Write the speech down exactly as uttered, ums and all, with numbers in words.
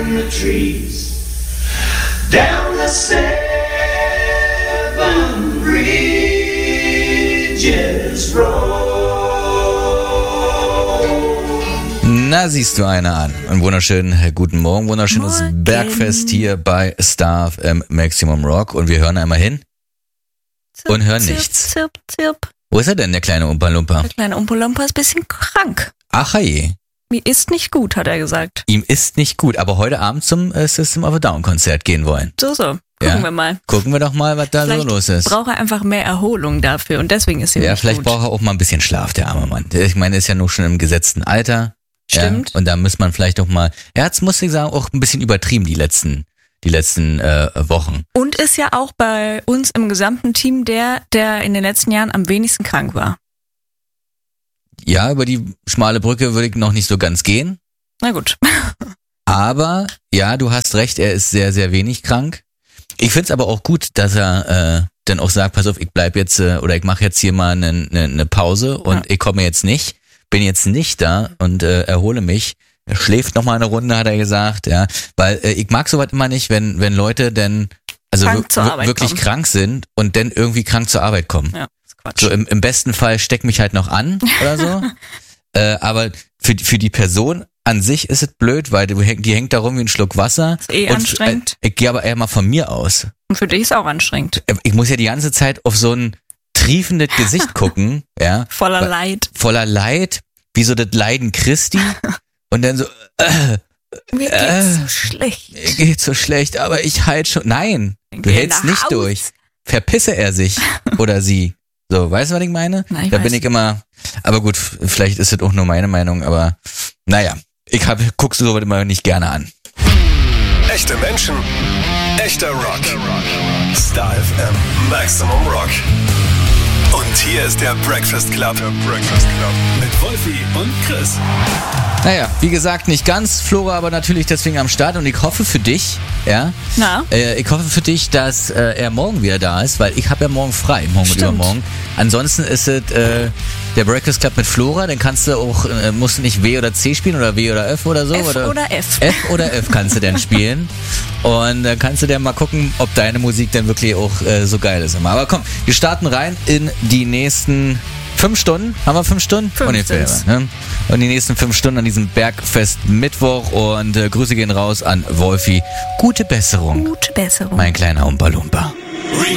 in the trees, down the seven bridges road. Na, siehst du einer an. Einen wunderschönen guten Morgen, wunderschönes Morgen. Bergfest hier bei Star F M Maximum Rock und wir hören einmal hin Zirp, und hören zirp, nichts. Zirp, zirp. Wo ist er denn, der kleine Umpa-Lumpa? Der kleine Umpa-Lumpa ist ein bisschen krank. Ach je. Mir ist nicht gut, hat er gesagt. Ihm ist nicht gut, aber heute Abend zum äh, System of a Down Konzert gehen wollen. So, so. Gucken Ja. wir mal. Gucken wir doch mal, was da Vielleicht so los ist. braucht er einfach mehr Erholung dafür und deswegen ist ihm Ja, nicht vielleicht gut. braucht er auch mal ein bisschen Schlaf, der arme Mann. Ich meine, er ist ja noch schon im gesetzten Alter. Stimmt. Ja, und da muss man vielleicht auch mal, er hat's, muss ich sagen, auch ein bisschen übertrieben, die letzten, die letzten äh, Wochen. Und ist ja auch bei uns im gesamten Team der, der in den letzten Jahren am wenigsten krank war. Ja, über die schmale Brücke würde ich noch nicht so ganz gehen. Na gut. Aber, ja, du hast recht, er ist sehr, sehr wenig krank. Ich find's aber auch gut, dass er äh, dann auch sagt, pass auf, ich bleib jetzt, äh, oder ich mache jetzt hier mal eine ne, ne Pause und Ja. ich komme jetzt nicht, bin jetzt nicht da und äh, erhole mich. Er schläft noch mal eine Runde, hat er gesagt, ja, weil äh, ich mag sowas immer nicht, wenn wenn Leute denn also Krank wir- zur wir- Arbeit wirklich kommen. krank sind und dann irgendwie krank zur Arbeit kommen. Ja, ist Quatsch. So im, im besten Fall steck mich halt noch an oder so. äh, aber für für die Person an sich ist es blöd, weil du häng- die hängt da rum wie ein Schluck Wasser. Ist eh und anstrengend. Äh, ich gehe aber eher mal von mir aus. Und für dich ist auch anstrengend. Ich muss ja die ganze Zeit auf so ein triefendes Gesicht gucken, ja, Voller Weil- Leid. voller Leid, wie so das Leiden Christi und dann so, äh, Mir geht's äh, so schlecht. mir geht's so schlecht, aber ich halt schon, nein, Dann du geh hältst nach nicht Haus. durch. Verpisse er sich oder sie. So, weißt du, was ich meine? Na, ich da weiß. bin ich immer, aber gut, f- vielleicht ist das auch nur meine Meinung, aber naja, ich hab, guckst du sowas immer nicht gerne an. Echte Menschen, echter Rock. Star F M Maximum Rock. Und hier ist der Breakfast Club. Der Breakfast Club. Mit Wolfi und Chris. Naja, wie gesagt, nicht ganz, Flora aber natürlich deswegen am Start und ich hoffe für dich, ja, Na? äh, ich hoffe für dich, dass äh, er morgen wieder da ist, weil ich habe ja morgen frei, morgen und Stimmt. übermorgen. Ansonsten ist es äh, der Breakfast Club mit Flora, dann kannst du auch, äh, musst du nicht W oder C spielen oder W oder F oder so. F oder, oder F. F oder F kannst du dann spielen und dann kannst du dann mal gucken, ob deine Musik dann wirklich auch äh, so geil ist immer. Aber komm, wir starten rein in die nächsten fünf Stunden. Haben wir fünf Stunden? Fünf Ungefähr, sind's. ne? Und die nächsten fünf Stunden an diesem Bergfest Mittwoch und äh, Grüße gehen raus an Wolfi. Gute Besserung, Gute Besserung. mein kleiner Umpa-Lumpa.